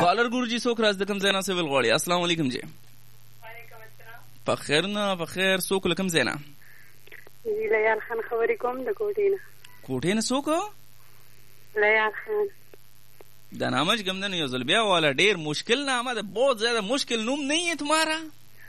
کالر ګورجی څوک راز د کوم ځای نه سیول غواړي؟ السلام علیکم جی. وعلیکم السلام. په خیر نه په خیر. څوک له کوم ځای نه؟ لیال خان خبرې کوم د کوټې نه. کوټې نه څوک؟ لیال خان. دا نامه چې کوم دی نو یو ځل بیا والا ډېر مشکل نامه ده. بہت زیادہ مشکل نوم نہیں ہے تمہارا؟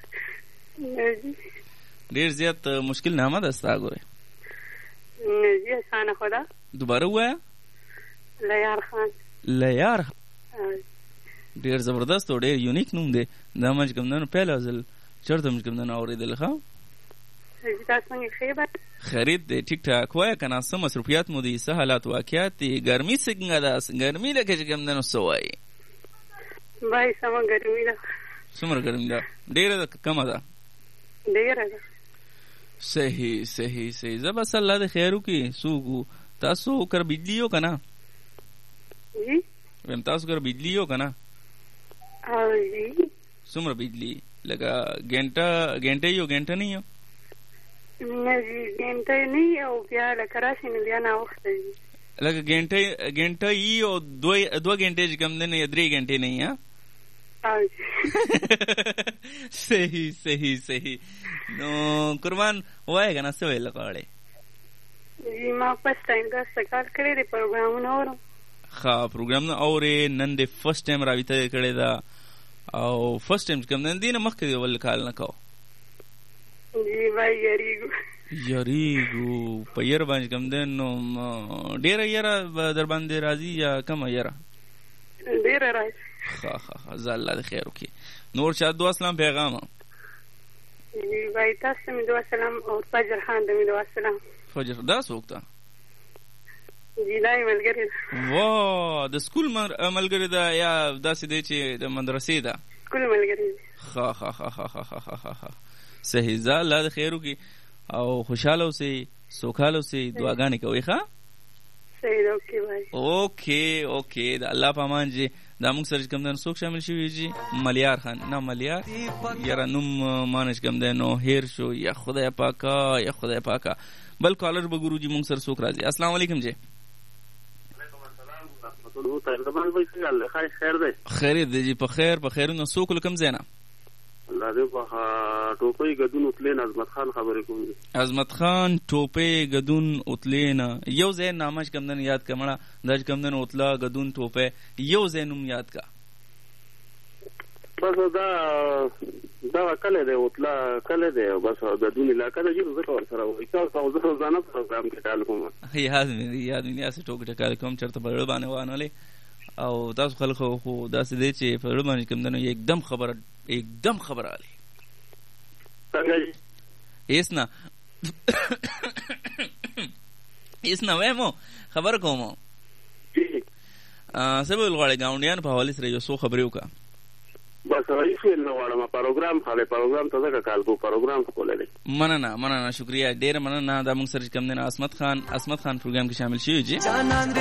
ډېر زیات مشکل نامه ده ستا. ګورې جی اسانه خو ده. دوباره ووایه. لیال خان. لیار. ډېر زبردست او ډېر یونیک نوم دی. دا ما چې کوم دی نو پهله ځل چېرته مې چې کوم دی نو اورېدل. ښه تاسو څنګه خیبر؟ خرید دی ټیک ټاک. وایه که نه څه مصروفیات مو دي، څه حالات واقعات دي، ګرمي څنګه ده؟ ګرمي لکه چې کوم دی نو څه وایي؟ بای سمه ګرمي ده. څومره ګرمي ده؟ ډېره ده که کمه ده؟ ډېره ده. صحیح صحیح صحیح. زه بس الله دې خیر وکړي. څوک تاسو کره بجلی یو که نه؟ جی ویم تاسو کره بجلی یو که نه؟ جی. څومره بجلی؟ لکه ګنټه یو ګنټه نه یو؟ نه جی ګنټه نه او بیا لکه راشي نو بیا ناوخته وي. لکه ګنټه یي او دوه ګنټې چې کوم دی نه یا درې ګنټې نه یي. صحیح صحیح صحیح. نو قربان وایه که نه څه ویل غواړې؟ جی ما فرست ټایم تاسو کار کړی دی، پروګرامونه اورم. ښه پروګرامونه اورې. نن دې فرست ټایم راویته کړې ده او فرست ټایم چې کوم دی دې نه مخکې دې ول کال نه کوو؟ جی بای یریږو په یر باندې کوم دی نو ډېره یره در باندې راځي یا کمه یره؟ ډېره راځي. ښه ښه ښه. زه الله دې خیر وکړي. نور چا دعا سلام پیغامه؟ جی بای تاسو ته مې دعا سلام او فجر خان ته مې دعا سلام. فجر دا څوک ده؟ جی دا یې ملګرې ده. وا د سکول ملګرې ده یا داسې دی چې د مدرسې ده؟ سکول ملګرې ده. ښه ښه ښه ښه ښه ښه ښه. صحیح. زه الله دې خیر وکړي او خوشحاله اوسئ، سوکاله اوسئ، دعاګانې کوئ. ښه صحیح ده. اوکې بای. اوکې اوکې. د الله په امان جی. دا موږ سره چې کوم دی نو څوک شامل شوي جي؟ ملیار خان. نه ملیار یاره نوم مانه چې کوم دی نو هیر شو. یا خدای پاکه یا خدای پاکه. بل کالر به ګورو جي موږ سره څوک راځي. السلام علیکم جی. خیر دی جی. په خیر په خیرونه. څوک له کوم ځای نه؟ الله دې په ټوپۍ ګدون اتلین عظمت خان خبرې کوم. عظمت خان ټوپۍ ګدون اتلین. یو ځای نامه چې کوم دی یاد کړه مړه. دا چې کوم دی اتلا ګدون ټوپۍ یو ځای نوم یاد کړه. بس دا کله دی اتلا کله دی بس ګدون علاقه ده چې زه ورسره وای تاسو زه روزانه پروګرام کې ټال کوم. یاد مې اسې ټوک ټکال کوم چرته په باندې وانهلې او تاسو خلک خو داسې دی چې په باندې کوم دی एकदम خبره علي ایسنا ویمو خبر کومو سبب غواړي ګاونډیان په حواله سره یو څو خبرې وکړه. بس راځي نو غواړم پروګرام پروګرام ته ځکه کال کو پروګرام کولای. مننه شکریا ډېر مننه. دا موږ سره کوم دی عصمت خان پروګرام کې شامل شوی جی.